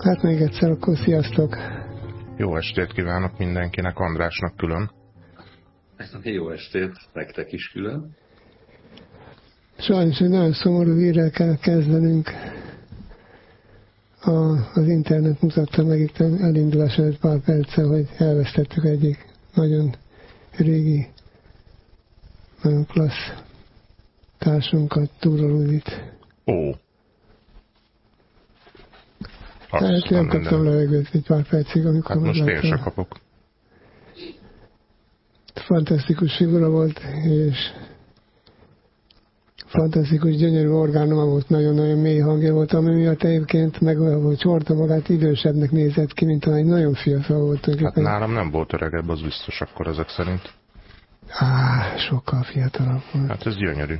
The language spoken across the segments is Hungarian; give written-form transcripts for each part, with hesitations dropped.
Hát még egyszer, akkor sziasztok! Jó estét kívánok mindenkinek, Andrásnak külön. Jó estét, nektek is külön. Sajnos egy nagyon szomorú hírrel kell kezdenünk. Az internet mutatta meg itt elindulás előtt pár perccel, hogy elvesztettük egyik nagyon régi, nagyon klassz társunkat, Túró Rudit. Ó. Hát nem kaptam levegőt egy pár percig, amikor hát most én sem kapok. Fantasztikus figura volt, és fantasztikus, gyönyörű orgánuma volt, nagyon-nagyon mély hangja volt, ami miatt egyébként meg, hogy hordta magát, idősebbnek nézett ki, mint egy nagyon fiatal volt. Hát nálam nem volt öregebb, az biztos akkor ezek szerint. Sokkal fiatalabb volt. Hát ez gyönyörű.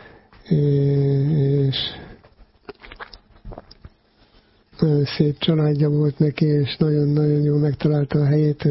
És nagyon szép családja volt neki, és nagyon-nagyon jól megtalálta a helyét.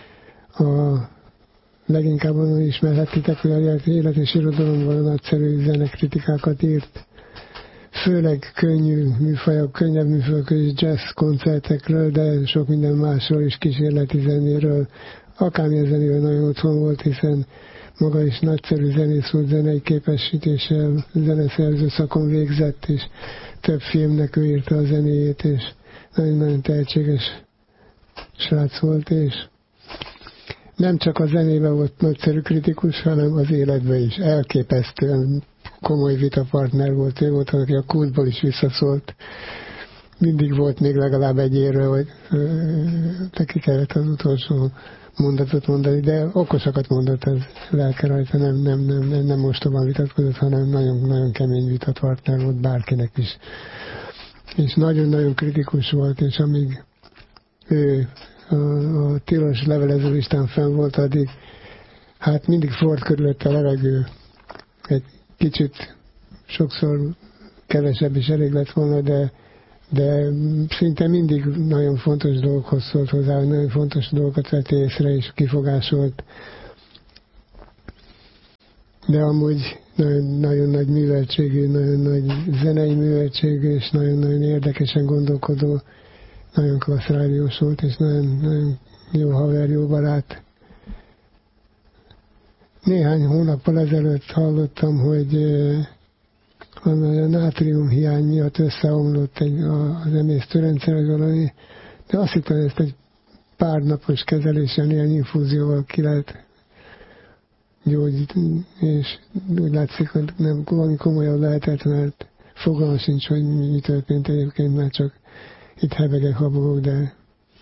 Leginkább onnan ismerhettétek, hogy az élet és irodalomban nagyszerű zenekritikákat írt. Főleg könnyű műfajok, könnyebb műfajok és jazz koncertekről, de sok minden másról is, kísérleti zenéről. Akármilyen zenéről nagyon otthon volt, hiszen maga is nagyszerű zenész volt, zenei képesítéssel, zeneszerző szakon végzett, és több filmnek ő írta a zenéjét, és nagyon-nagyon tehetséges srác volt, és nem csak a zenében volt nagyszerű kritikus, hanem az életben is. Elképesztően komoly vitapartner volt. Ő volt, aki a Kultból is visszaszólt. Mindig volt még legalább egy érve, hogy neki kellett az utolsó mondatot mondani, de okosakat mondott, ez lelke rajta, nem mostoban vitatkozott, hanem nagyon-nagyon kemény vitapartner volt bárkinek is. És nagyon-nagyon kritikus volt, és amíg ő a tilos levelező listán fenn volt, addig hát mindig forrt körülött a levegő. Egy kicsit sokszor kevesebb is elég lett volna, de szinte mindig nagyon fontos dolgokhoz szólt hozzá, nagyon fontos dolgokat vett észre és kifogásolt. De amúgy nagyon nagy műveltségű, nagyon nagy zenei műveltségű, és nagyon-nagyon érdekesen gondolkodó, nagyon klassz rádiós volt, és nagyon jó haver, jó barát. Néhány hónappal ezelőtt hallottam, hogy a nátriumhiány miatt összeomlott az emésztőrendszer valami, de azt hittem, hogy ezt egy pár napos kezelésen ilyen infúzióval ki lehet gyógyítani, és úgy látszik, hogy nem valami komolyabb lehetett, mert fogalmam sincs, hogy mi történt egyébként, mert csak itt hebegek, habogok, de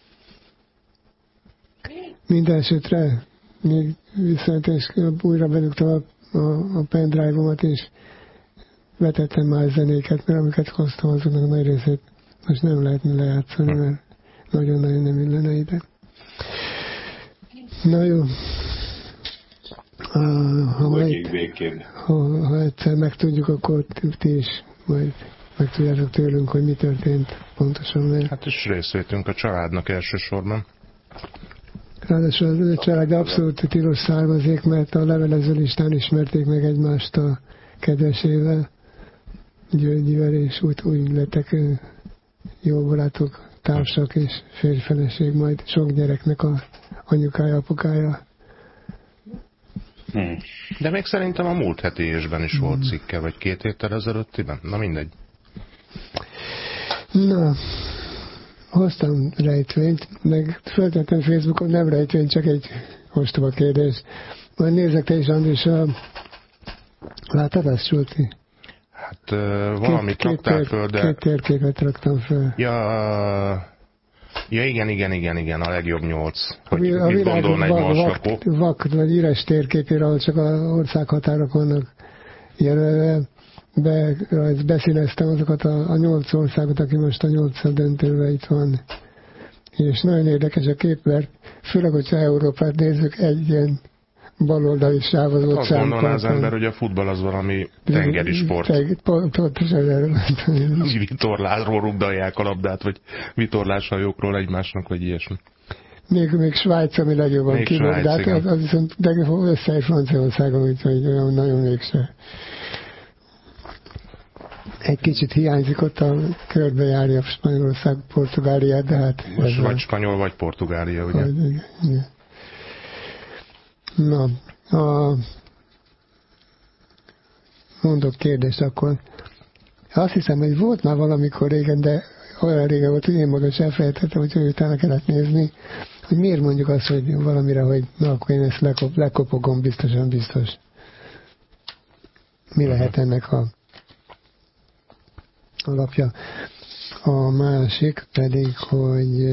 minden esetre még viszont és újra bedugtam a pendrive-omat, és vetettem már zenéket, mert amiket hoztam, azoknak nagy részét most nem lehetne lejátszani, mert nagyon-nagyon nem illene ide. Na jó. Ha egyszer megtudjuk, akkor ti is majd megtudjátok tőlünk, hogy mi történt pontosan. Mert hát is részvétünk a családnak elsősorban. Ráadásul a család abszolút tilos származék, mert a levelező listán ismerték meg egymást a kedvesével, Györgyivel, és úgy lettek jó barátok, társak és férjfeleség, majd sok gyereknek a anyukája, apukája. De még szerintem a múlt heti évben is volt cikke, vagy 2 héttel ezelőttiben. Na mindegy. Na, hoztam rejtvényt, meg föltettem Facebookon, nem rejtvény, csak egy ostoba kérdés. Majd nézzek te is, Andris, láttad azt, Sulti? Hát valamit raktál föl, de... 2 térképet raktam föl. Ja, igen, a legjobb 8. Hogy a mit gondolna egy marslakó? Vak vagy üres térképére, ahol csak az országhatárok vannak jelölve. Beszíneztem azokat a 8 országot, aki most a 8 döntőben itt van. És nagyon érdekes a kép, mert főleg, hogyha Európát nézzük, egy ilyen baloldali sávozott azt gondolná az ember, hogy a futball az valami tengeri sport. Pontosan erről. Vitorlásról rugdalják a labdát, vagy vitorláshajókról egymásnak, vagy ilyesmi. Még Svájc, ami legjobban kirúgdák, az viszont össze Franciaországon, úgyhogy olyan nagyon mégse. Egy kicsit hiányzik ott a körbejárja Spanyolország, Portugáliát, de hát... Most vagy spanyol, vagy Portugália, ugye? Igen. Na, mondok kérdést akkor. Azt hiszem, hogy volt már valamikor régen, de olyan régen volt, hogy én magam is elfelejtettem, hogy utána kellett nézni, hogy miért mondjuk azt, hogy valamire, hogy na, akkor én ezt lekopogom, biztosan biztos. Mi lehet ennek a alapja? A másik pedig, hogy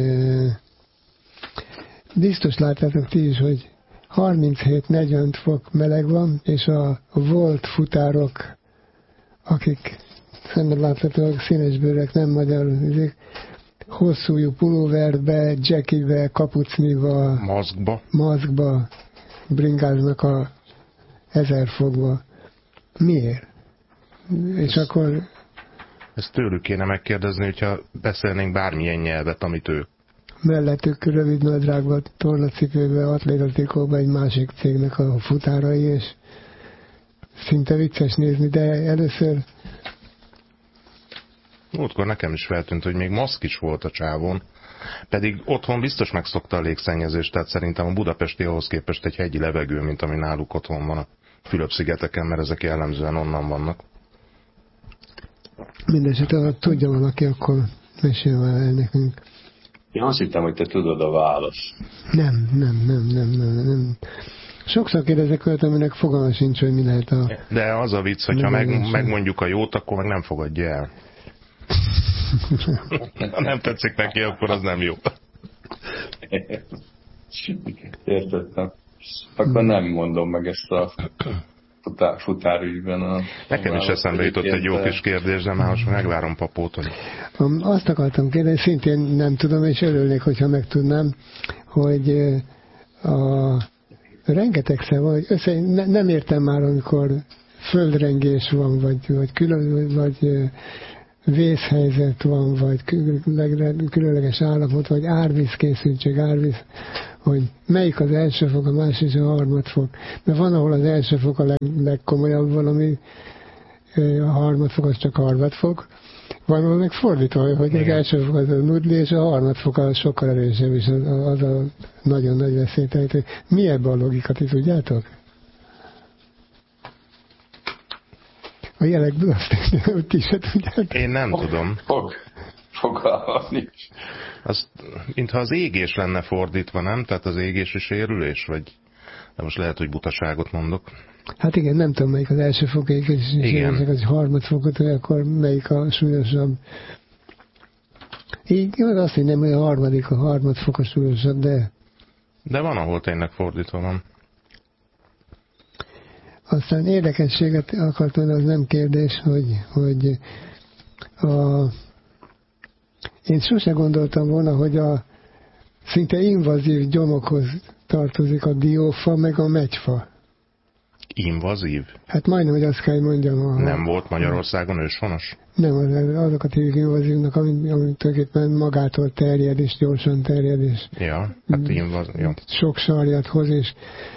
biztos láttátok ti is, hogy 37-40 fok meleg van, és a volt futárok, akik szemben láthatóak, színesbőrek, nem magyar, hosszújú pulóverbe, jackibe, kapucniba, maszkba bringáznak a 1000 fokba. Miért? És akkor... Ezt tőlük kéne megkérdezni, hogyha beszélnénk bármilyen nyelvet, amit ők. Mellettük rövid nadrágban, tornacipőben, atlétatrikóban egy másik cégnek a futárai, és szinte vicces nézni, de először... Múltkor nekem is feltűnt, hogy még maszk is volt a csávon, pedig otthon biztos megszokta a légszennyezést, tehát szerintem a budapesti ahhoz képest egy hegyi levegő, mint ami náluk otthon van a Fülöp-szigeteken, mert ezek jellemzően onnan vannak. Mindenesetre, ha tudja valaki, akkor mesélj el nekünk. Én azt hittem, hogy te tudod a választ. Nem. Sokszor kérdezek olyat, aminek fogalma sincs, hogy mi lehet a... De az a vicc, hogyha megmondjuk a jót, akkor meg nem fogadja el. Ha nem tetszik neki, akkor az nem jó. Értettem. Akkor nem mondom meg ezt a futárügyben. Nekem is eszembe jutott egy jó kis kérdés, de már most megvárom Papót. Azt akartam kérdezni, szintén nem tudom, és örülnék, hogyha megtudnám, hogy rengetegszer van, nem értem már, amikor földrengés van, vagy vészhelyzet van, vagy különleges állapot, vagy árvízkészültség, hogy melyik az első fok, a másik és a harmadfok. Mert van, ahol az első fok a legkomolyabb valami, a harmadfok az csak harmadfok. Van, ahol meg fordítva, hogy az első fok az a nudli, és a harmadfok az sokkal erősebb, és az a nagyon nagy veszélytejtő. Mi ebben a logika, ti tudjátok? A jelekből azt mondja, hogy ti se tudjátok. Én nem tudom. Fogalmam nincs. Mintha az égés lenne fordítva, nem? Tehát az égés és sérülés, vagy... De most lehet, hogy butaságot mondok. Hát igen, nem tudom, melyik az első fok égés és sérülés, az harmadfokot, hogy akkor melyik a súlyosabb. Igen, azt hiszem, hogy a harmadfok a súlyosabb, de... De van, ahol tényleg fordítva van. Aztán érdekességet akartam, az nem kérdés, hogy én sose gondoltam volna, hogy a szinte invazív gyomokhoz tartozik a diófa, meg a megyfa. Invazív? Hát majdnem, hogy azt kell mondjam. Nem volt Magyarországon őshonos? Nem, azokat hívjuk invazívnak, ami tulajdonképpen magától terjed, és gyorsan terjed, és ja, hát invazív. Sok sarjat hoz, és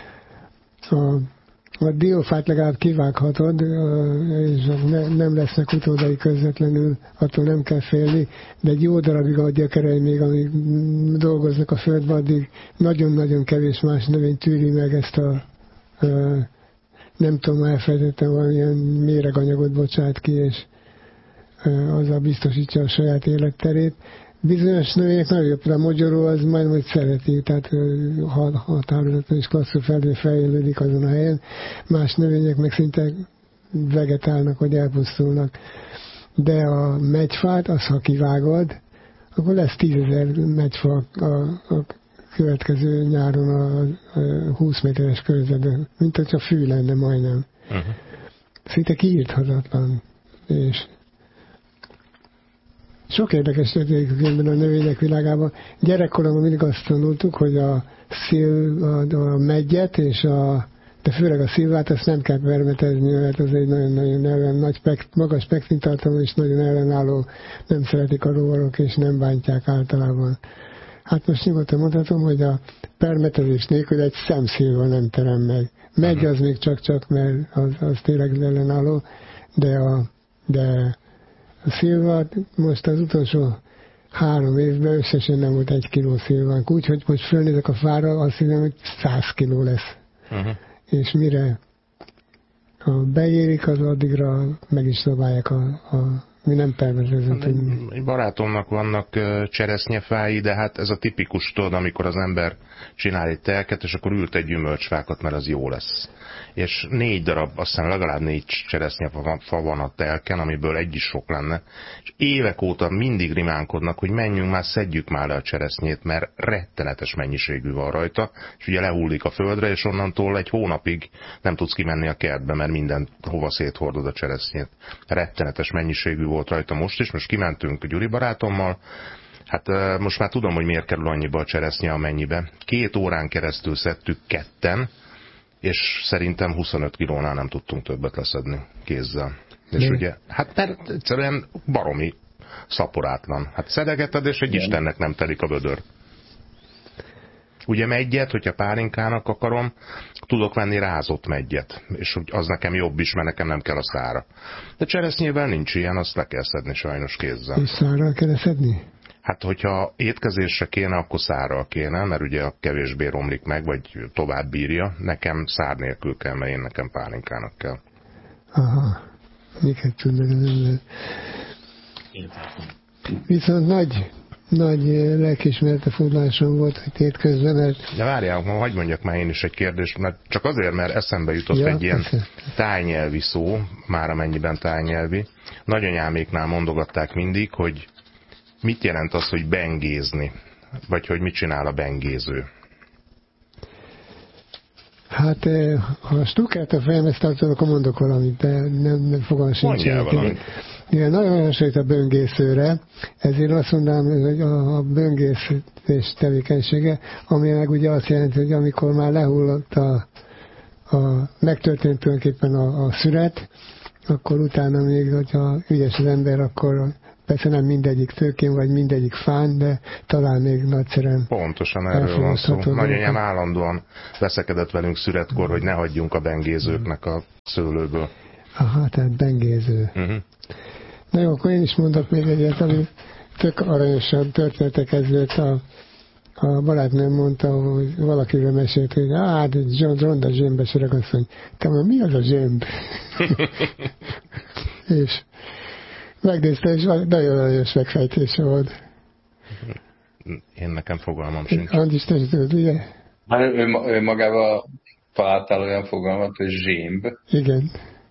a diófát legalább kivághatod, és nem lesznek utódai közvetlenül, attól nem kell félni, de egy jó darabig a gyökerei még, amíg dolgoznak a földben, addig nagyon-nagyon kevés más növény tűri meg ezt nem tudom, elfelejtettem, valamilyen méreganyagot bocsát ki, és azzal biztosítja a saját életterét. Bizonyos növények nagyon jobb, a mogyoró az majdnem, hogy szereti, tehát határozottan és klasszul fejlődik azon a helyen. Más növények meg szinte vegetálnak, vagy elpusztulnak. De a megyfát, az ha kivágod, akkor lesz 10 000 megyfa a következő nyáron a 20 méteres körzetben, mint hogyha fű lenne majdnem. Szinte kiírthatatlan. És sok érdekes történik a növények világában. Gyerekkoromban mindig azt tanultuk, hogy a meggyet és de főleg a szilvát, ezt nem kell permetezni, mert az egy nagyon-nagyon magas pektintartalmú és nagyon ellenálló, nem szeretik a rovarok és nem bántják általában. Hát most nyugodtan mondhatom, hogy a permetezés nélkül egy szemszilva nem terem meg. Megy az még csak, mert az tényleg ellenálló, de A szilva most az utolsó 3 évben összesen nem volt 1 kiló szilvánk. Úgyhogy most fölnézek a fára, azt hiszem, hogy 100 kiló lesz. És mire beérik, az addigra meg is dobálják mi nem permetezett. Egy barátomnak vannak cseresznyefái, de hát ez a tipikus, tudod, amikor az ember csinál egy telket, és akkor ült egy gyümölcsfákat, mert az jó lesz. És 4 darab, azt hiszem legalább 4 cseresznyefa van a telken, amiből egy is sok lenne. És évek óta mindig rimánkodnak, hogy menjünk már, szedjük már le a cseresznyét, mert rettenetes mennyiségű van rajta, és ugye lehullik a földre, és onnantól egy hónapig nem tudsz kimenni a kertbe, mert minden hova széthordod a cseresznyét. Rettenetes mennyiségű volt rajta most is, most kimentünk Gyuri barátommal, hát most már tudom, hogy miért kerül annyiba a cseresznye, amennyibe. 2 órán keresztül szedtük ketten, és szerintem 25 kilónál nem tudtunk többet leszedni kézzel. És ugye, hát mert egyszerűen baromi szaporátlan. Hát szedegeted, és egy Istennek nem telik a vödör. Ugye meggyet, hogyha pálinkának akarom, tudok venni rázott meggyet, és az nekem jobb is, mert nekem nem kell a szára. De cseresznyével nincs ilyen, azt le kell szedni sajnos kézzel. És szárral kell szedni? Hát, hogyha étkezésre kéne, akkor szárral kéne, mert ugye kevésbé romlik meg, vagy tovább bírja. Nekem szár nélkül kell, mert én nekem pálinkának kell. Aha, miket tudnak az ember. Viszont nagy lelkiismerete fordulásom volt, hogy étközben, mert... De várjál, hagyj mondjak már én is egy kérdést, mert csak azért, mert eszembe jutott egy ilyen tájnyelvi szó, már amennyiben tájnyelvi. Nagyanyáméknál mondogatták mindig, hogy mit jelent az, hogy bengézni? Vagy hogy mit csinál a bengéző? Hát, ha a Stuckert a fejemhez tartod, akkor mondok valamit, de nem fogom sem csinálni. Igen, nagyon hasonlít a böngészőre, ezért azt mondanám, hogy a böngészés tevékenysége, ami meg ugye azt jelenti, hogy amikor már lehullott megtörtént tulajdonképpen a szüret, akkor utána még, hogyha ügyes az ember, akkor persze nem mindegyik tőkén, vagy mindegyik fán, de talán még nagyszerűen. Pontosan erről van szó. Nagyanyám állandóan veszekedett velünk szüretkor, hogy ne hagyjunk a bengézőknek a szőlőből. Aha, tehát bengéző. Na jó, akkor én is mondok még egyet, ami tök aranyosabb történetek ezért a barátnőm mondta, hogy valakiről mesélt, hogy hát ronda zsémbe sereg, azt mondja, te mondja, mi az a zsémb? És megnézte, és nagyon aranyos megfejtése volt. Én nekem fogalmam sincs. Andis, te is tudod, ugye? Hát ő magával találtál olyan fogalmat, hogy zsémb. Igen.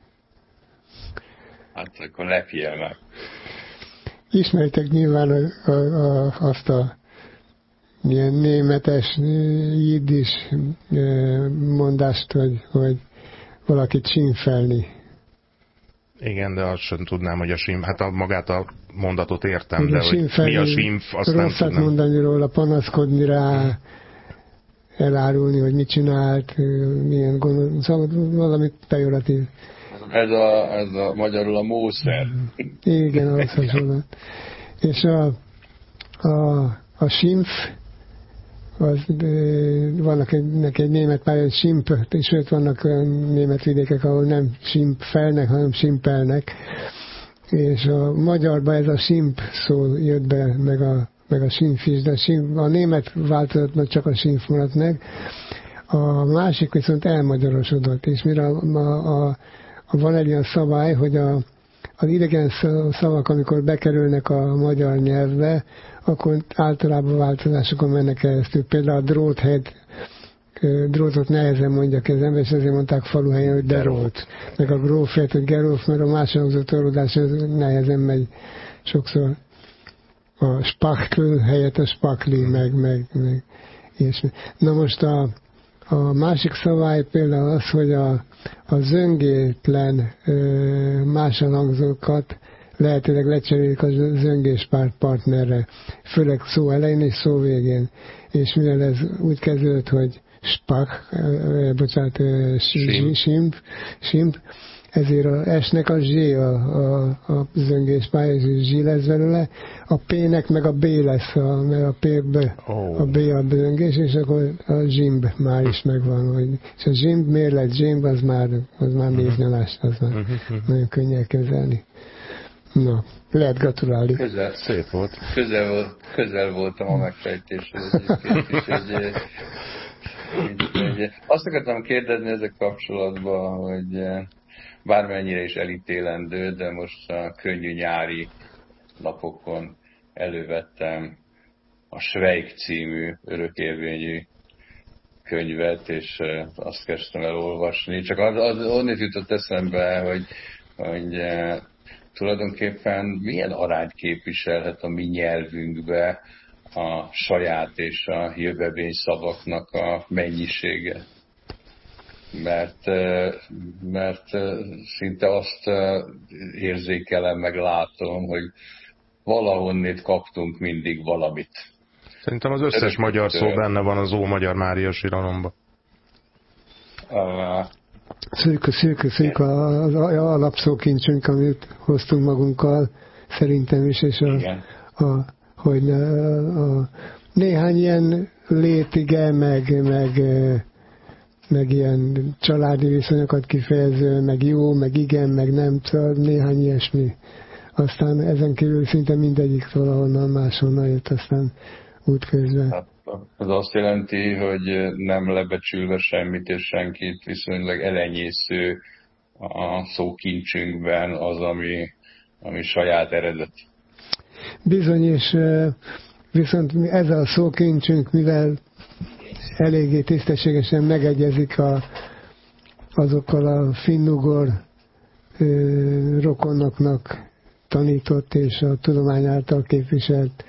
Hát akkor lepjél meg. Ismeritek nyilván azt a ilyen németes, jiddis mondást, hogy valakit sínfelni. Igen, de azt sem tudnám, hogy a simf, hát magát a mondatot értem, de hogy mi a simf, azt nem rosszat tudnám. Mondani róla, panaszkodni rá, elárulni, hogy mit csinált, milyen gondol, szóval valami pejoratív. Ez a magyarul a mószer. Igen, az hasonló. És a simf, vannak egy német pálya, hogy simp, és sőt vannak német vidékek, ahol nem simpfelnek, hanem simpelnek. És a magyarban ez a simp szó jött be, meg a simf is, de a német változatban csak a simf maradt meg. A másik viszont elmagyarosodott, és mire van egy olyan szabály, hogy az idegen szavak, amikor bekerülnek a magyar nyelvbe, akkor általában változásokon mennek keresztül. Például a drótot nehezen mondja ki az ember, és ezért mondták faluhelyen, hogy derót. Meg a grófért, hogy geróf, mert a másodlagos torlódás nehezen megy sokszor. A spachtl helyett a spakli, meg ilyesmi. Na most a másik szabály például az, hogy a zöngétlen máshangzókat lehetőleg lecserélik a zöngés partnerre, főleg szó elején és szó végén. És mivel ez úgy kezdődött, hogy simp, ezért a S-nek a Z a zöngés pálya, és Z lesz belőle, a P-nek meg a B lesz, mert a a B a zöngés, és akkor a zsimb már is megvan. És a zsimb, miért lett zsimb, az már méznyalás, az már nagyon könnyű elkezelni. Na, lehet gratulálni. Szép volt. Közel voltam a megfejtéshez egyébként is. Azt akartam kérdezni ezek kapcsolatban, hogy bármennyire is elítélendő, de most a könnyű nyári napokon elővettem a Schweik című örökérvényű könyvet, és azt kezdtem el olvasni. Csak onnét jutott eszembe, hogy tulajdonképpen milyen arányt képviselhet a mi nyelvünkbe a saját és a jövevény szavaknak a mennyisége. Mert szinte azt érzékelem, meg látom, hogy valahonnét kaptunk mindig valamit. Szerintem az összes magyar szó benne van az Ómagyar Mária síralomban. Szűk az alapszókincsünk, amit hoztunk magunkkal, szerintem is, és néhány ilyen létige, meg ilyen családi viszonyokat kifejező, meg jó, meg igen, meg nem, néhány ilyesmi. Aztán ezen kívül szinte mindegyik valahonnan máshonnan jött, aztán útközben. Hát, ez azt jelenti, hogy nem lebecsülve semmit és senkit, viszonylag elenyésző a szókincsünkben az, ami saját eredet. Bizony, és viszont ez a szókincsünk, mivel eléggé tisztességesen megegyezik azokkal a finnugor rokonoknak tanított és a tudomány által képviselt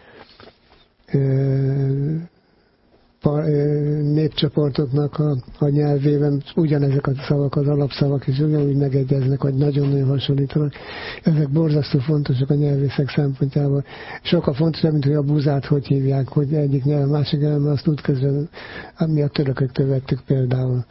népcsoportoknak a nyelvében ugyanezek a szavak, az alapszavak is ugyanúgy megegyeznek, vagy nagyon-nagyon hasonlítanak. Ezek borzasztó fontosak a nyelvészek szempontjából. Sokkal fontosabb, mint hogy a búzát hogy hívják, hogy egyik nyelv, másik nyelv, azt útközben, mi a törököktől vettük például.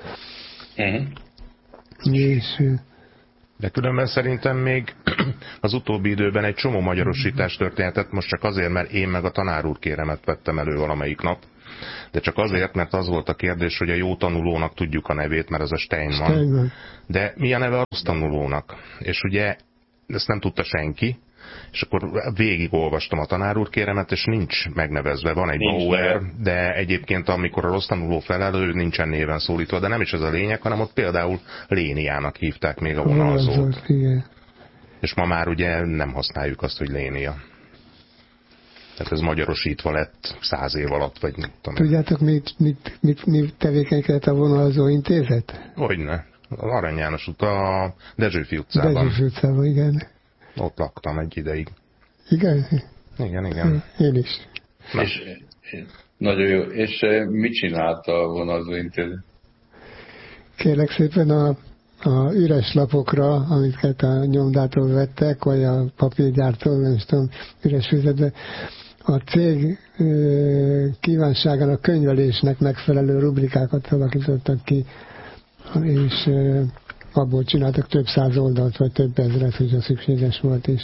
De különben szerintem még az utóbbi időben egy csomó magyarosítás történetet, most csak azért, mert én meg a tanár úr kéremet vettem elő valamelyik nap, de csak azért, mert az volt a kérdés, hogy a jó tanulónak tudjuk a nevét, mert az a Steinman. De mi a neve a rossz tanulónak? És ugye ezt nem tudta senki, és akkor végigolvastam a tanár úr kéremet, és nincs megnevezve, van egy Bauer, de egyébként amikor a rossz tanuló felelő, nincsen néven szólítva, de nem is ez a lényeg, hanem ott például Léniának hívták még a vonalzót. És ma már ugye nem használjuk azt, hogy Lénia. Tehát ez magyarosítva lett 100 év alatt, vagy nem tudom. Tudjátok, mit tevékenykedett a vonalzó intézet? Hogyne. Az Arany János út, a Dezsőfi utcában. Dezsőfi utcában, igen. Ott laktam egy ideig. Igen? Igen. Én is. És, nagyon jó. És mit csinált a vonalzó intézet? Kérlek szépen a üres lapokra, amiket a nyomdától vettek, vagy a papírgyártól, nem tudom, üres füzetbe, a cég kívánságának könyvelésnek megfelelő rubrikákat alakítottak ki, és abból csináltak több száz oldalt, vagy több ezret, hogyha szükséges volt is.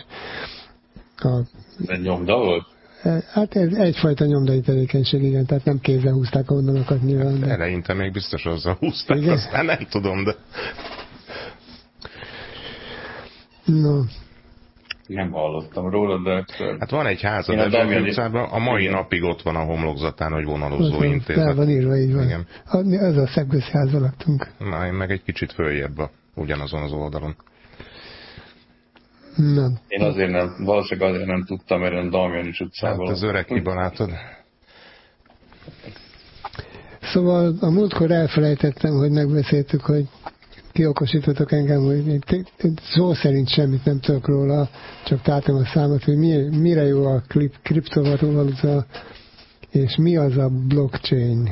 Ez nyomda volt? Hát ez egyfajta nyomdai tevékenység, igen, tehát nem kézzel húzták a oldalakat nyilván. De... Eleinte még biztos azzal húzták, igen? Aztán nem tudom, de... No. Nem hallottam róla, de... Hát van egy ház a Dezsőfi utcában, a mai napig ott van a homlokzatán, hogy vonalozó intézet. El van írva, így van. Igen. Ez a Szepgöszi házban laktunk. Na, én meg egy kicsit följebb ugyanazon az oldalon. Nem. Én valószínűleg azért nem tudtam, mert a Damjanics utcában. Hát az öreg kibarátod. Szóval a múltkor elfelejtettem, hogy megbeszéltük, hogy kiokosítotok engem, hogy én szó szerint semmit nem tudok róla, csak találtam a számot, hogy mire jó a kriptovaluta, és mi az a blockchain.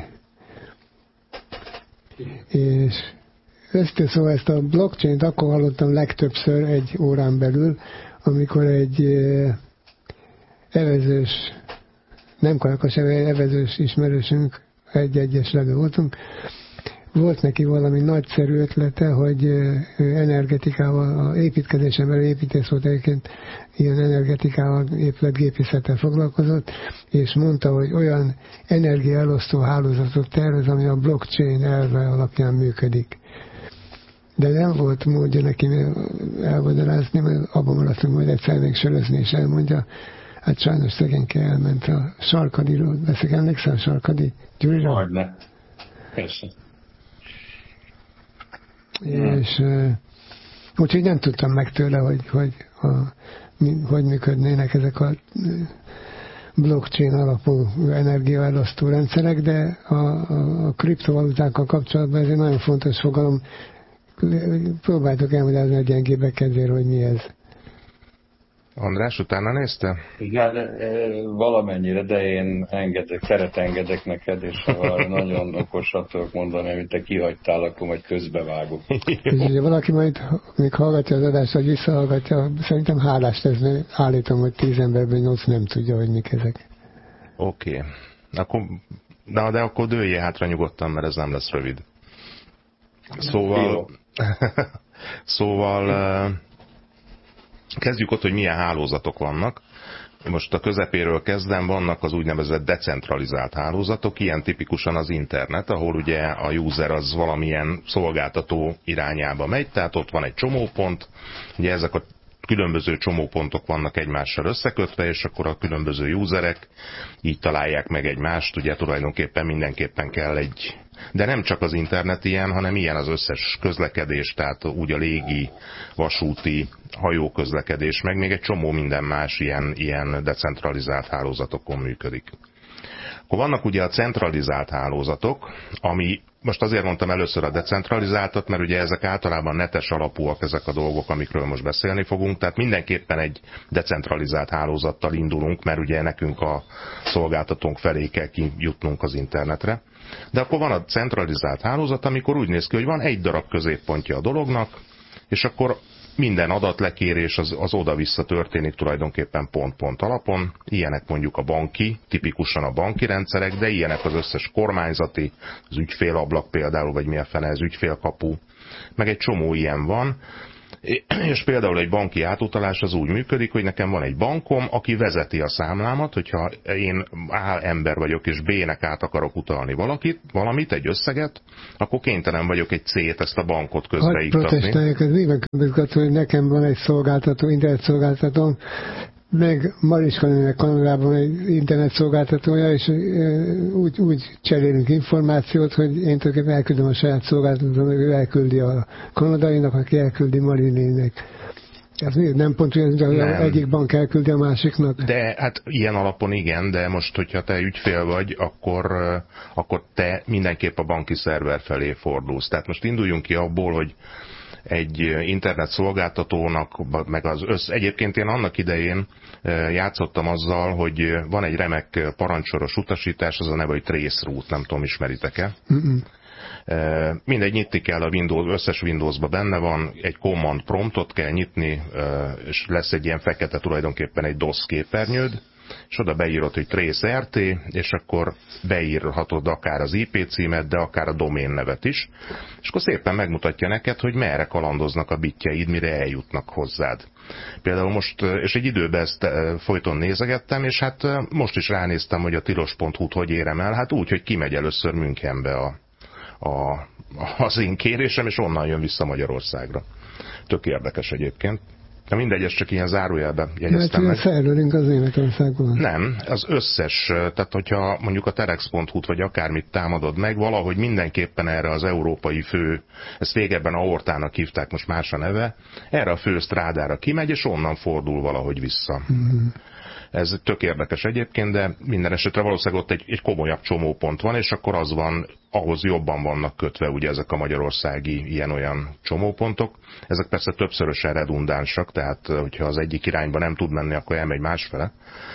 És szóval ezt a blockchain-t akkor hallottam legtöbbször egy órán belül, amikor egy evezős, nem karakas evezős ismerősünk, egy-egyes levő voltunk, volt neki valami nagyszerű ötlete, hogy energetikával, építkezésen belül építész volt egyébként, ilyen energetikával, épületgépészettel foglalkozott, és mondta, hogy olyan energiaelosztó hálózatot tervez, ami a blockchain elve alapján működik. De nem volt módja neki elmagyarázni, mert abban maradtunk, hogy egyszer még sörözni, és elmondja. Hát sajnos szegényke elment a Sarkadiról. Veszek, emlékszel Sarkadi Gyurira? Majdne. Persze. És úgyhogy nem tudtam meg tőle, hogy működnének ezek a blockchain alapú energiaelosztó rendszerek, de a kriptovalutákkal kapcsolatban ez egy nagyon fontos fogalom. Próbáltok elmagyarázni a gyengébbek kedvére, hogy mi ez. András, utána nézte? Igen, valamennyire, de én teret engedek neked, és ha nagyon okosat tudok mondani, amit te kihagytál, akkor majd közbevágok. És ugye valaki majd még hallgatja az adást, vagy visszahallgatja, szerintem hálás lesz, mert állítom, hogy 10 emberben 8 nem tudja, hogy mik ezek. Oké. Akkor, de akkor dőljél hátra nyugodtan, mert ez nem lesz rövid. Szóval kezdjük ott, hogy milyen hálózatok vannak. Most a közepéről kezdem, vannak az úgynevezett decentralizált hálózatok, ilyen tipikusan az internet, ahol ugye a user az valamilyen szolgáltató irányába megy, tehát ott van egy csomópont, ugye ezek a különböző csomópontok vannak egymással összekötve, és akkor a különböző userek így találják meg egymást, ugye tulajdonképpen mindenképpen kell de nem csak az internet ilyen, hanem ilyen az összes közlekedés, tehát úgy a légi, vasúti, hajóközlekedés, meg még egy csomó minden más ilyen decentralizált hálózatokon működik. Akkor vannak ugye a centralizált hálózatok, ami, most azért mondtam először a decentralizáltat, mert ugye ezek általában netes alapúak ezek a dolgok, amikről most beszélni fogunk, tehát mindenképpen egy decentralizált hálózattal indulunk, mert ugye nekünk a szolgáltatónk felé kell kijutnunk az internetre. De akkor van a centralizált hálózat, amikor úgy néz ki, hogy van egy darab középpontja a dolognak, és akkor minden adatlekérés az oda-vissza történik tulajdonképpen pont-pont alapon. Ilyenek mondjuk a banki, tipikusan a banki rendszerek, de ilyenek az összes kormányzati, az ügyfélablak például, vagy mi a fene, ez ügyfélkapu, meg egy csomó ilyen van. És például egy banki átutalás az úgy működik, hogy nekem van egy bankom, aki vezeti a számlámat, hogyha én A ember vagyok, és B-nek át akarok utalni valamit, egy összeget, akkor kénytelen vagyok egy C-t, ezt a bankot közbeiktatni. Hogy protestáljak, ez néven közgató, hogy nekem van egy szolgáltató, internetszolgáltatóm, meg Mariska Kanadában egy internetszolgáltatója, és úgy cserélünk információt, hogy én tulajdonképpen elküldöm a saját szolgáltatónak, ő elküldi a kanadainak, aki elküldi Marinének. Ez nem pont olyan, hogy egyik bank elküldi a másiknak? De hát ilyen alapon igen, de most, hogyha te ügyfél vagy, akkor te mindenképp a banki szerver felé fordulsz. Tehát most induljunk ki abból, hogy egy internet szolgáltatónak, meg egyébként én annak idején játszottam azzal, hogy van egy remek parancsoros utasítás, az a neve, hogy traceroute, nem tudom, ismeritek-e? Mindegy, nyitni kell a Windows, összes Windowsban benne van, egy command promptot kell nyitni, és lesz egy ilyen fekete tulajdonképpen egy DOS képernyőd, és oda beírod, hogy trace RT, és akkor beírhatod akár az IP címet, de akár a domén nevet is, és akkor szépen megmutatja neked, hogy merre kalandoznak a bitjeid, mire eljutnak hozzád. Például most, és egy időben ezt folyton nézegettem, és hát most is ránéztem, hogy a tilos.hu-t hogy érem el, hát úgy, hogy kimegy először Münchenbe az én kérésem, és onnan jön vissza Magyarországra. Tök érdekes egyébként. De mindegy, ez csak ilyen zárójelbe jegyeztem meg. Szerverünk az Németországban. Nem, az összes, tehát hogyha mondjuk a terex.hu-t vagy akármit támadod meg, valahogy mindenképpen erre az európai fő, ezt régebben aortának hívták, most más a neve, erre a fő sztrádára kimegy, és onnan fordul valahogy vissza. Ez tök érdekes egyébként, de minden esetre valószínűleg ott egy komolyabb csomópont van, és akkor az van, ahhoz jobban vannak kötve ugye ezek a magyarországi ilyen-olyan csomópontok. Ezek persze többszörösen redundánsak, tehát hogyha az egyik irányba nem tud menni, akkor elmegy másfele.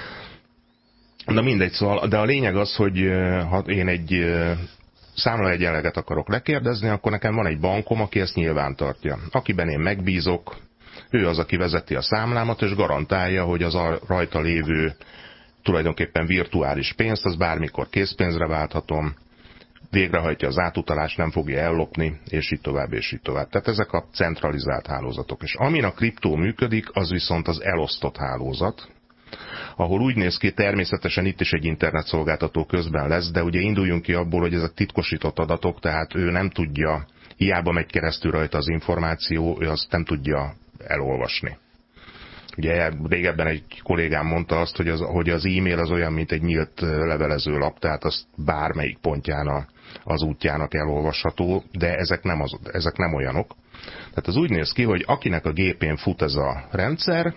Na mindegy, szóval, de a lényeg az, hogy ha én egy számlaegyenleget akarok lekérdezni, akkor nekem van egy bankom, aki ezt nyilván tartja. Akiben én megbízok, ő az, aki vezeti a számlámat, és garantálja, hogy az a rajta lévő tulajdonképpen virtuális pénzt, az bármikor készpénzre válthatom, végrehajtja az átutalást, nem fogja ellopni, és így tovább, és így tovább. Tehát ezek a centralizált hálózatok. És amin a kriptó működik, az viszont az elosztott hálózat, ahol úgy néz ki, természetesen itt is egy internetszolgáltató közben lesz, de ugye induljunk ki abból, hogy ezek titkosított adatok, tehát ő nem tudja hiába megy keresztül rajta az információ, ő azt nem tudja elolvasni. Ugye régebben egy kollégám mondta azt, hogy az e-mail az olyan, mint egy nyílt levelezőlap, tehát azt bármelyik pontján az útjának elolvasható, de ezek nem olyanok. Tehát az úgy néz ki, hogy akinek a gépén fut ez a rendszer,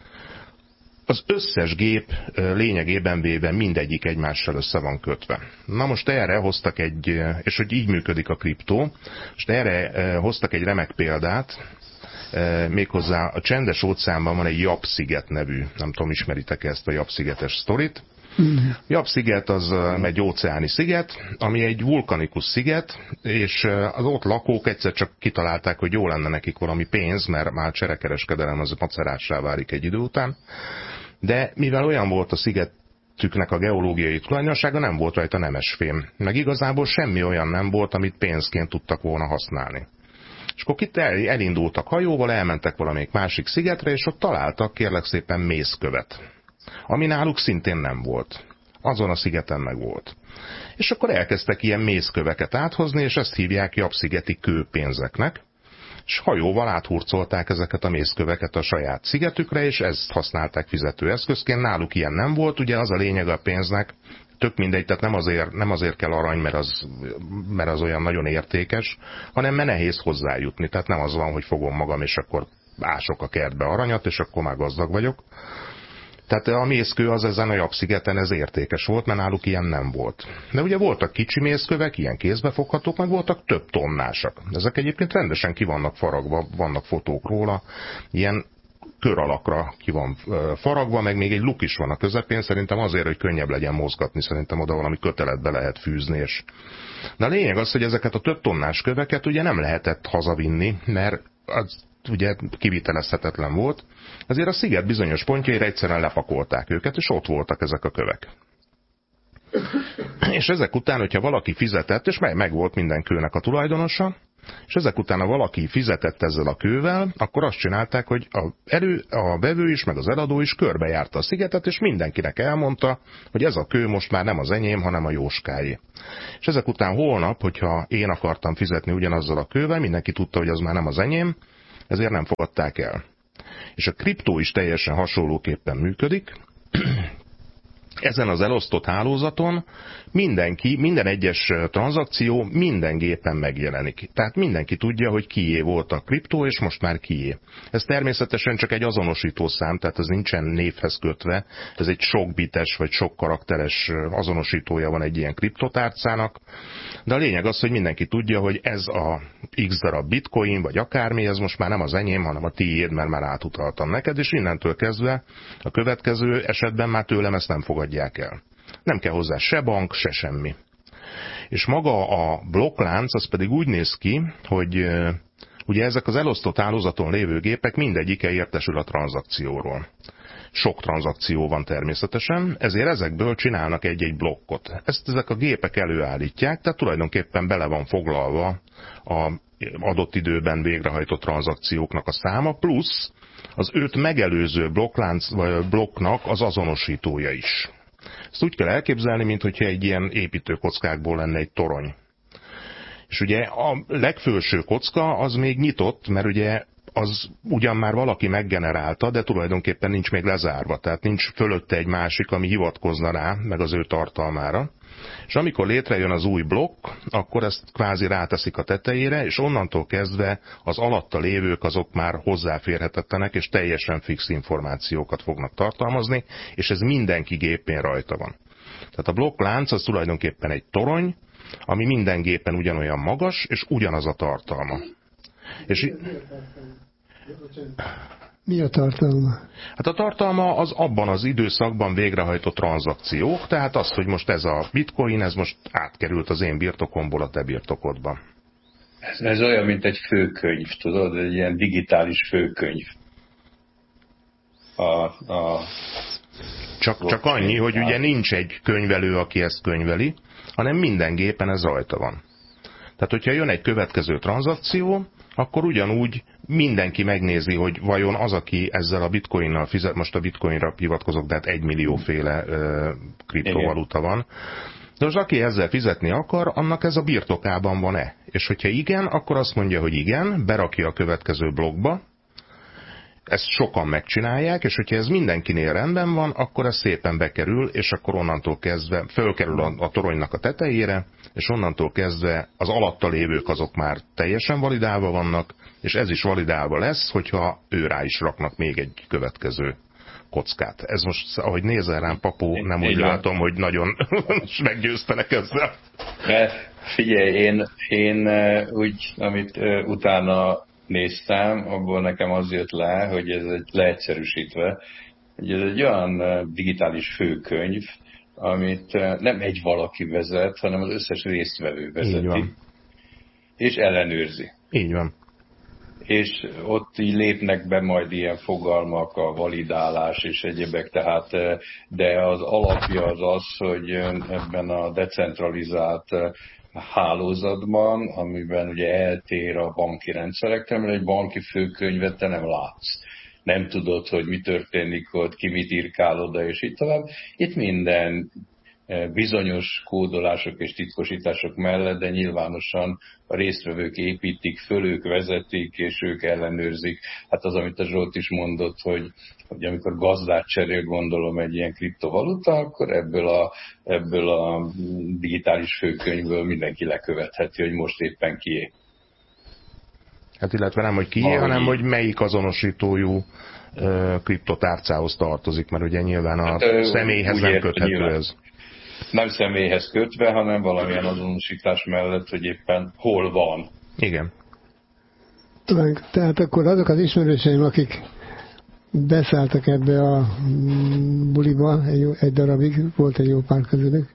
az összes gép lényegében véve mindegyik egymással össze van kötve. Na most erre hoztak és hogy így működik a kriptó, most erre hoztak egy remek példát, méghozzá a Csendes óceánban van egy Yap-sziget nevű, nem tudom, ismeritek ezt a Yap-szigetes sztorit. Yap-sziget az egy óceáni sziget, ami egy vulkanikus sziget, és az ott lakók egyszer csak kitalálták, hogy jó lenne nekik valami pénz, mert már cserekereskedelem az macerássá válik egy idő után. De mivel olyan volt a szigetüknek a geológiai tulajdonsága, nem volt rajta nemesfém. Meg igazából semmi olyan nem volt, amit pénzként tudtak volna használni. És akkor itt elindultak hajóval, elmentek valamelyik másik szigetre, és ott találtak kérlek szépen mészkövet, ami náluk szintén nem volt. Azon a szigeten meg volt. És akkor elkezdtek ilyen mészköveket áthozni, és ezt hívják Yap-szigeti kőpénzeknek, és hajóval áthurcolták ezeket a mészköveket a saját szigetükre, és ezt használták fizetőeszközként. Náluk ilyen nem volt, ugye az a lényeg a pénznek, tök mindegy, tehát nem azért kell arany, mert az olyan nagyon értékes, hanem mert nehéz hozzájutni. Tehát nem az van, hogy fogom magam, és akkor ások a kertbe aranyat, és akkor már gazdag vagyok. Tehát a mészkő az ezen a Yap-szigeten ez értékes volt, mert náluk ilyen nem volt. De ugye voltak kicsi mészkövek, ilyen kézbefoghatók, meg voltak több tonnásak. Ezek egyébként rendesen ki vannak faragva, vannak fotók róla, ilyen kör alakra ki van faragva, meg még egy luk is van a közepén, szerintem azért, hogy könnyebb legyen mozgatni, szerintem oda valami köteletbe lehet fűzni. De a lényeg az, hogy ezeket a több tonnás köveket ugye nem lehetett hazavinni, mert az ugye kivitelezhetetlen volt, ezért a sziget bizonyos pontjaira egyszerűen lepakolták őket, és ott voltak ezek a kövek. És ezek után, hogyha valaki fizetett, és meg volt minden kőnek a tulajdonosa, és ezek után, ha valaki fizetett ezzel a kővel, akkor azt csinálták, hogy a vevő is, meg az eladó is körbejárta a szigetet, és mindenkinek elmondta, hogy ez a kő most már nem az enyém, hanem a Jóskáé. És ezek után holnap, hogyha én akartam fizetni ugyanazzal a kővel, mindenki tudta, hogy az már nem az enyém, ezért nem fogadták el. És a kriptó is teljesen hasonlóképpen működik. Ezen az elosztott hálózaton minden egyes tranzakció minden gépen megjelenik. Tehát mindenki tudja, hogy kié volt a kriptó, és most már kié. Ez természetesen csak egy azonosító szám, tehát ez nincsen névhez kötve. Ez egy sok bites vagy sok karakteres azonosítója van egy ilyen kriptotárcának. De a lényeg az, hogy mindenki tudja, hogy ez a X darab bitcoin, vagy akármi, ez most már nem az enyém, hanem a tiéd, mert már átutaltam neked, és innentől kezdve a következő esetben már tőlem ezt nem fogadják el. Nem kell hozzá se bank, se semmi. És maga a blokklánc az pedig úgy néz ki, hogy ugye ezek az elosztott hálózaton lévő gépek mindegyike értesül a tranzakcióról. Sok tranzakció van természetesen, ezért ezekből csinálnak egy-egy blokkot. Ezt ezek a gépek előállítják, tehát tulajdonképpen bele van foglalva az adott időben végrehajtott tranzakcióknak a száma, plusz az 5 megelőző blokknak az azonosítója is. Ezt úgy kell elképzelni, mintha egy ilyen építőkockákból lenne egy torony. És ugye a legfelső kocka az még nyitott, mert ugye az ugyan már valaki meggenerálta, de tulajdonképpen nincs még lezárva, tehát nincs fölötte egy másik, ami hivatkozna rá, meg az ő tartalmára. És amikor létrejön az új blokk, akkor ezt kvázi ráteszik a tetejére, és onnantól kezdve az alatta lévők azok már hozzáférhetetlenek, és teljesen fix információkat fognak tartalmazni, és ez mindenki gépén rajta van. Tehát a blokklánc az tulajdonképpen egy torony, ami minden gépen ugyanolyan magas, és ugyanaz a tartalma. És mi a tartalma? Hát a tartalma az abban az időszakban végrehajtott tranzakciók, tehát az, hogy most ez a bitcoin, ez most átkerült az én birtokomból a te birtokodba. Ez olyan, mint egy főkönyv, tudod? Egy ilyen digitális főkönyv. Csak annyi, hogy ugye nincs egy könyvelő, aki ezt könyveli, hanem minden gépen ez rajta van. Tehát, hogyha jön egy következő tranzakció, akkor ugyanúgy mindenki megnézi, hogy vajon az, aki ezzel a bitcoinnal fizet, most a bitcoinra hivatkozok, de hát 1 millió féle kriptovaluta van, De most aki ezzel fizetni akar, annak ez a birtokában van-e? És hogyha igen, akkor azt mondja, hogy igen, berakja a következő blogba, ezt sokan megcsinálják, és hogyha ez mindenkinél rendben van, akkor ez szépen bekerül, és akkor onnantól kezdve fölkerül a toronynak a tetejére, és onnantól kezdve az alatta lévők azok már teljesen validálva vannak, és ez is validálva lesz, hogyha ő rá is raknak még egy következő kockát. Ez most, ahogy nézel rám, Papó, nem úgy látom, hogy nagyon meggyőztenek ezzel. Figyelj, én úgy, amit utána néztem, abból nekem az jött le, hogy ez egy leegyszerűsítve, hogy ez egy olyan digitális főkönyv, amit nem egy valaki vezet, hanem az összes résztvevő vezeti, és ellenőrzi. Így van. És ott így lépnek be majd ilyen fogalmak, a validálás és egyébek, tehát, de az alapja az, hogy ebben a decentralizált hálózatban, amiben ugye eltér a banki rendszerektől, mert egy banki főkönyvet te nem látsz. Nem tudod, hogy mi történik ott, ki mit írkál oda, és így tovább. Itt minden bizonyos kódolások és titkosítások mellett, de nyilvánosan a résztvevők építik föl, ők vezetik, és ők ellenőrzik. Hát az, amit a Zsolt is mondott, hogy amikor gazdát cserél, gondolom egy ilyen kriptovaluta, akkor ebből a digitális főkönyvből mindenki lekövetheti, hogy most éppen kié. Hát illetve nem, hogy kié, hanem hogy melyik azonosítójú kriptotárcához tartozik, mert ugye nyilván a személyhez nem köthető ez. Nem személyhez kötve, hanem valamilyen azonosítás mellett, hogy éppen hol van. Igen. Tehát akkor azok az ismerőseim, akik beszálltak ebbe a buliba, egy darabig, volt egy jó pár közülük,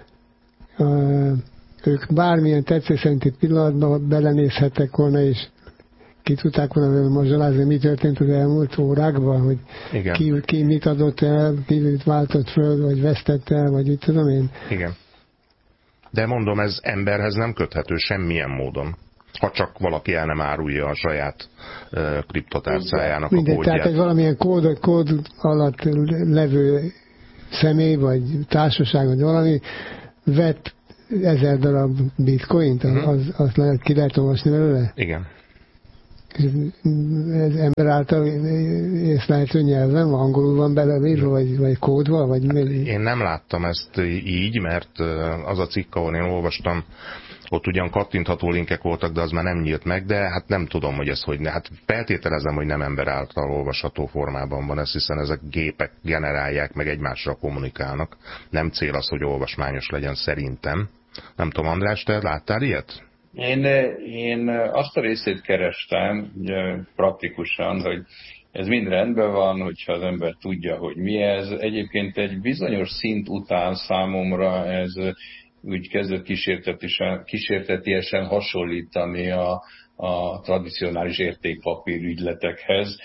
ők bármilyen tetsző szerinti pillanatban belenézhettek volna, és ki tudták volna mazsolázni, mi történt az elmúlt órákban, hogy ki mit adott el, ki mit váltott föl, vagy vesztett el, vagy így tudom én. Igen. De mondom, ez emberhez nem köthető semmilyen módon. Ha csak valaki el nem árulja a saját kriptotárcájának a kódját. Tehát egy valamilyen kód alatt levő személy, vagy társaság, vagy valami vett 1000 darab bitcoint, azt ki lehet olvasni belőle? Igen. Ez ember által észlelhető nyelven, angolul van beleírva, vagy kódva? Vagy én nem láttam ezt így, mert az a cikk, ahol én olvastam, ott ugyan kattintható linkek voltak, de az már nem nyílt meg, de hát nem tudom, hogy ez hogy ne. Hát feltételezem, hogy nem ember által olvasható formában van ez, hiszen ezek gépek generálják, meg egymással kommunikálnak. Nem cél az, hogy olvasmányos legyen szerintem. Nem tudom, András, te láttál ilyet? Én azt a részét kerestem, ugye, praktikusan, hogy ez mind rendben van, hogyha az ember tudja, hogy mi ez. Egyébként egy bizonyos szint után számomra ez úgy kezdett kísértetiesen hasonlítani a tradicionális értékpapír ügyletekhez,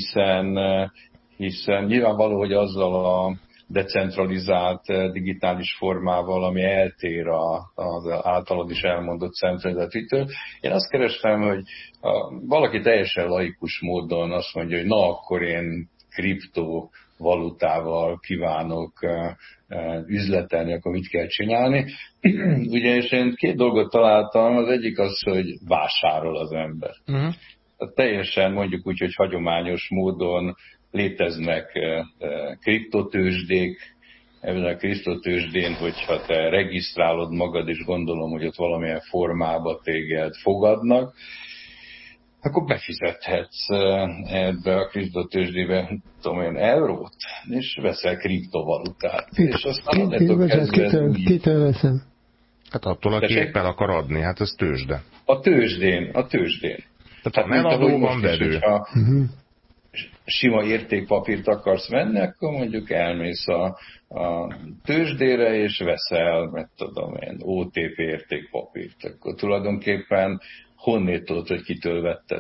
hiszen nyilvánvaló, hogy azzal a decentralizált digitális formával, ami eltér az általad is elmondott centralizációtól. Én azt kerestem, hogy valaki teljesen laikus módon azt mondja, hogy na akkor én kriptovalutával kívánok üzletelni, akkor mit kell csinálni. Ugyanis én 2 dolgot találtam, az egyik az, hogy vásárol az ember. Tehát teljesen mondjuk úgy, hogy hagyományos módon léteznek kriptotőzsdék. Ebben a kriptotőzsdén, hogyha te regisztrálod magad, és gondolom, hogy ott valamilyen formában téged fogadnak, akkor befizethetsz ebbe a kriptotőzsdébe, tudom én, eurót, és veszel kriptovalutát. És aztán kitől veszem? Hát attól, aki éppen akar adni, hát ez tőzsde. A tőzsdén. Tehát nem adó van vevő. Sima értékpapírt akarsz venni, akkor mondjuk elmész a tőzsdére, és veszel, mert tudom én, OTP értékpapírt. Akkor tulajdonképpen honnét tudod, hogy kitől vetted?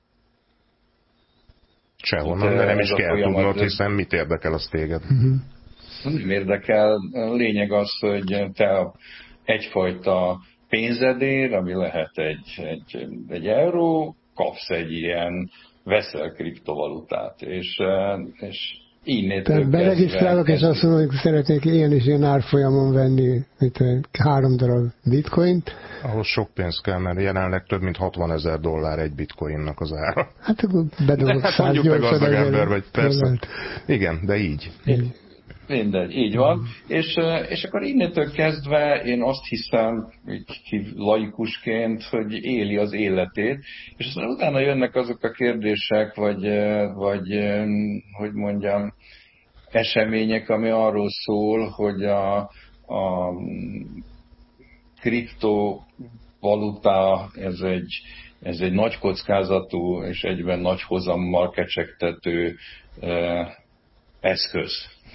Sehonnan, de nem is kell tudnod, hiszen mit érdekel az téged? Nem érdekel. A lényeg az, hogy te egyfajta pénzedér, ami lehet egy euró, kapsz egy ilyen veszel kriptovalutát, és Tehát beregisztrálok, és azt mondom, hogy szeretnék ilyen és ilyen árfolyamon venni 3 darab bitcoint. Ahhoz sok pénz kell, mert jelenleg több mint $60,000 egy bitcoinnak az ára. Hát akkor bedobok 180 ember vagy, persze. Igen, de így. Mindegy, így van. És akkor innentől kezdve én azt hiszem, így laikusként, hogy éli az életét, és aztán utána jönnek azok a kérdések, vagy hogy mondjam, események, ami arról szól, hogy a kriptovaluta ez egy nagy kockázatú és egyben nagy hozammal kecsegtető eszköz.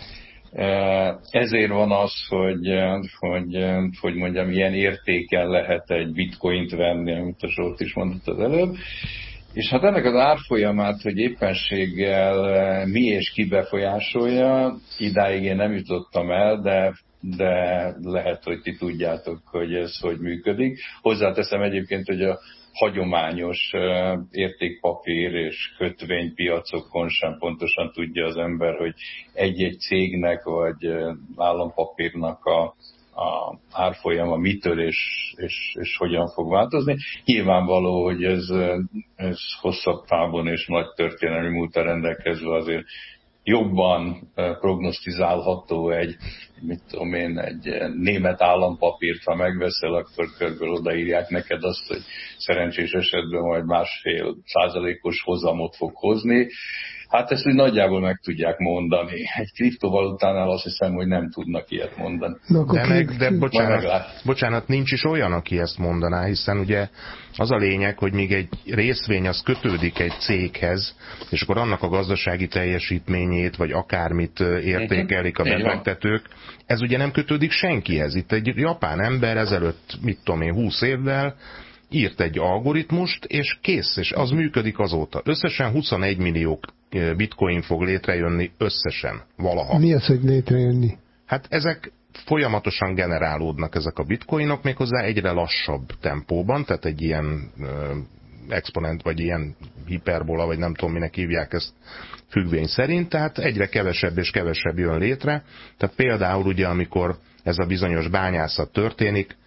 Ezért van az, hogy mondjam, ilyen értéken lehet egy bitcoint venni, amit a Zsolt is mondott az előbb. És hát ennek az árfolyamát, hogy éppenséggel mi és ki befolyásolja, idáig én nem jutottam el, de lehet, hogy ti tudjátok, hogy ez hogy működik. Hozzáteszem egyébként, hogy a hagyományos értékpapír és kötvénypiacokon sem pontosan tudja az ember, hogy egy-egy cégnek vagy állampapírnak a árfolyama mitől és hogyan fog változni. Nyilvánvaló, hogy ez hosszabb távon és nagy történelmi múlttal rendelkezve azért jobban prognosztizálható egy német állampapírt, ha megveszel, akkor körülbelül odaírják neked azt, hogy szerencsés esetben majd 1,5%-os hozamot fog hozni. Hát ezt úgy nagyjából meg tudják mondani. Egy kriptovalutánál azt hiszem, hogy nem tudnak ilyet mondani. De bocsánat, nincs is olyan, aki ezt mondaná, hiszen ugye az a lényeg, hogy még egy részvény az kötődik egy céghez, és akkor annak a gazdasági teljesítményét, vagy akármit értékelik a befektetők, ez ugye nem kötődik senkihez. Itt egy japán ember ezelőtt, 20 évvel írt egy algoritmust, és kész, és az működik azóta. Összesen 21 millió bitcoin fog létrejönni összesen, valaha. Mi az, hogy létrejönni? Hát ezek folyamatosan generálódnak, ezek a bitcoinok, méghozzá egyre lassabb tempóban, tehát egy ilyen exponent, vagy ilyen hiperbola, vagy nem tudom, minek hívják ezt függvény szerint, tehát egyre kevesebb és kevesebb jön létre. Tehát például ugye, amikor ez a bizonyos bányászat történik,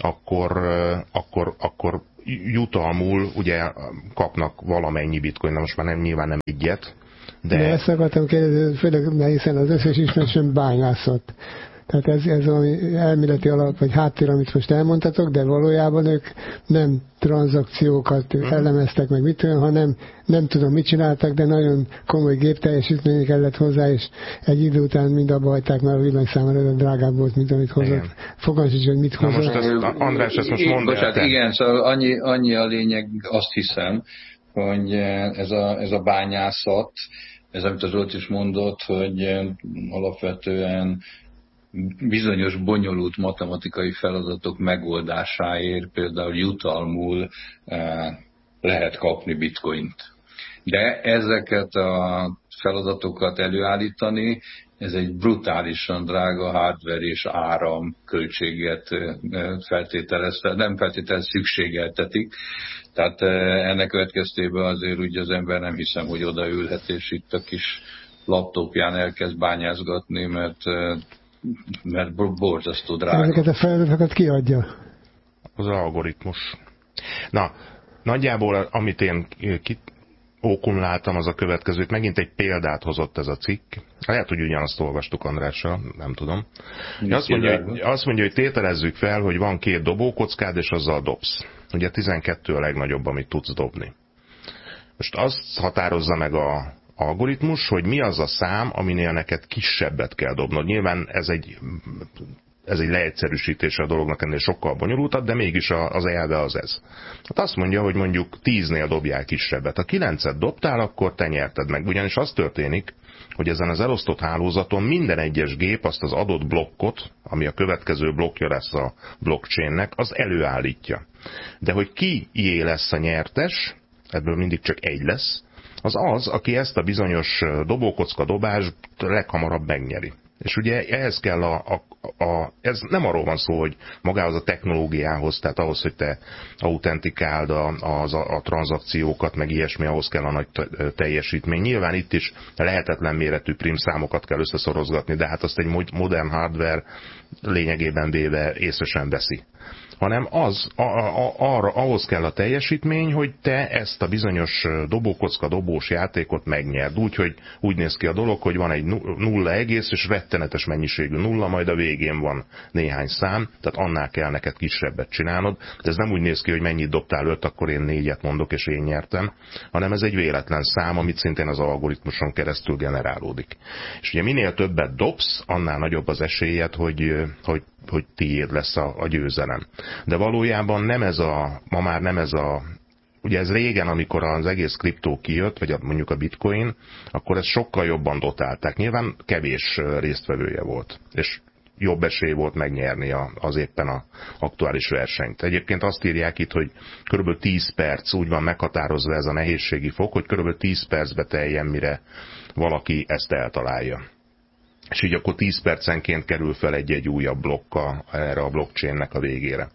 akkor jutalmul ugye kapnak valamennyi bitcoin, na most már nyilván nem egyet. De ezt akartam kérdezni, főleg, hiszen az összes ismerősöm bányászott. Tehát ez valami elméleti alap, vagy háttér, amit most elmondtatok, de valójában ők nem tranzakciókat elemeztek meg, mit tudom, hanem nem tudom, mit csináltak, de nagyon komoly gépteljesítmény kellett hozzá, és egy idő után mind abba hagyták, mert a villanyszámára drágább volt, mint amit hozott. Fogalmam sincs, hogy mit hozott. András, ezt most mondd el. Igen, szóval annyi a lényeg, azt hiszem, hogy ez a bányászat, ez amit az Zsolt is mondott, hogy alapvetően bizonyos bonyolult matematikai feladatok megoldásáért például jutalmul lehet kapni bitcoint. De ezeket a feladatokat előállítani, ez egy brutálisan drága hardware és áram költséget nem feltétlenül szükségeltetik. Tehát ennek következtében azért úgy az ember nem hiszem, hogy odaülhet és itt a kis laptopján elkezd bányázgatni, mert borzasztó drága. Ezeket a feladatokat kiadja? Az algoritmus. Na, nagyjából amit én ókumláltam, az a következőt. Megint egy példát hozott ez a cikk. Lehet, hogy ugyanazt olvastuk Andrással, nem tudom. Azt mondja, hogy tételezzük fel, hogy van 2 dobókockád, és azzal dobsz. Ugye 12 a legnagyobb, amit tudsz dobni. Most azt határozza meg a algoritmus, hogy mi az a szám, aminél neked kisebbet kell dobnod. Nyilván ez egy leegyszerűsítése a dolognak, ennél sokkal bonyolultabb, de mégis az elve az ez. Hát azt mondja, hogy mondjuk 10-nél dobjál kisebbet. Ha 9-et dobtál, akkor te nyerted meg. Ugyanis az történik, hogy ezen az elosztott hálózaton minden egyes gép azt az adott blokkot, ami a következő blokkja lesz a blockchainnek, az előállítja. De hogy kié lesz a nyertes, ebből mindig csak egy lesz, az, aki ezt a bizonyos dobókocka dobást leghamarabb megnyeri. És ugye ehhez kell ez nem arról van szó, hogy magához a technológiához, tehát ahhoz, hogy te autentikáld a tranzakciókat, meg ilyesmi, ahhoz kell a nagy teljesítmény. Nyilván itt is lehetetlen méretű prímszámokat kell összeszorozgatni, de hát azt egy modern hardware lényegében véve észre sem veszi. Hanem ahhoz kell a teljesítmény, hogy te ezt a bizonyos dobós játékot megnyerd. Úgy néz ki a dolog, hogy van egy nulla egész, és rettenetes mennyiségű nulla, majd a végén van néhány szám, tehát annál kell neked kisebbet csinálnod. De ez nem úgy néz ki, hogy mennyit dobtál 5, akkor én 4-et mondok, és én nyertem, hanem ez egy véletlen szám, amit szintén az algoritmuson keresztül generálódik. És ugye minél többet dobsz, annál nagyobb az esélyed, hogy tiéd lesz a győzelem. De valójában ma már nem ez ugye ez régen, amikor az egész kriptó kijött, vagy mondjuk a bitcoin, akkor ezt sokkal jobban dotálták. Nyilván kevés résztvevője volt, és jobb esély volt megnyerni az éppen az aktuális versenyt. Egyébként azt írják itt, hogy kb. 10 perc, úgy van meghatározva ez a nehézségi fok, hogy kb. 10 percbe teljen, mire valaki ezt eltalálja. És így akkor 10 percenként kerül fel egy újabb blokka erre a blockchainnek a végére.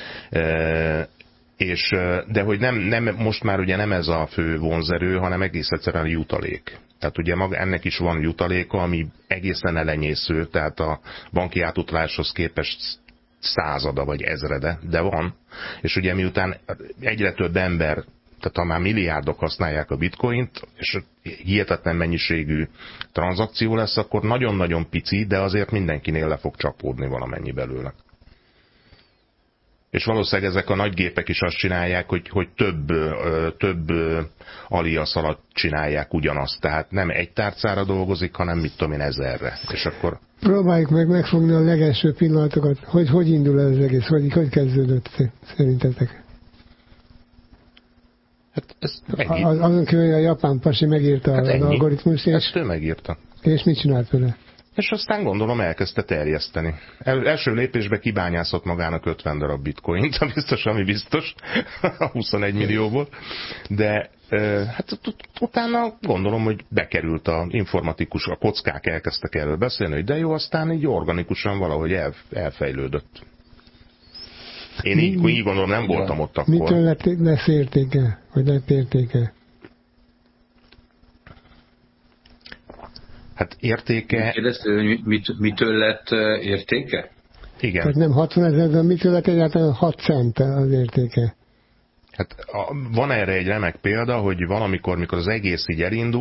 De hogy most már ugye nem ez a fő vonzerő, hanem egész egyszerűen a jutalék. Tehát ugye ennek is van jutaléka, ami egészen elenyésző, tehát a banki átutaláshoz képest százada vagy ezrede, de van. És ugye miután egyre több ember, tehát ha már milliárdok használják a bitcoint, és hihetetlen mennyiségű tranzakció lesz, akkor nagyon-nagyon pici, de azért mindenkinél le fog csapódni valamennyi belőle. És valószínűleg ezek a nagy gépek is azt csinálják, hogy több alias alatt csinálják ugyanazt. Tehát nem egy tárcára dolgozik, hanem mit tudom én 1000-re. És akkor... Próbáljuk megfogni a legelső pillanatokat. Hogy indul ez az egész? Hogy kezdődött szerintetek? Hát ez azon kívül a japán pasi megírta az algoritmust, és... Ezt ő megírta. És mit csinált vele? És aztán gondolom elkezdte terjeszteni. Első lépésben kibányászott magának 50 darab bitcoint, ami biztos, a 21 millióból, de hát utána gondolom, hogy bekerült a informatikus, a kockák elkezdtek erről beszélni, hogy de jó, aztán így organikusan valahogy elfejlődött. Én így gondolom, nem voltam ott akkor. Mitől lesz értéke? Vagy lett értéke? Hát értéke... Kérdezte, hogy mitől lett értéke? Igen. Tehát nem 60 000, de mitől lett egyáltalán 6 cent az értéke? Hát van erre egy remek példa, hogy valamikor, mikor az egész így elindul,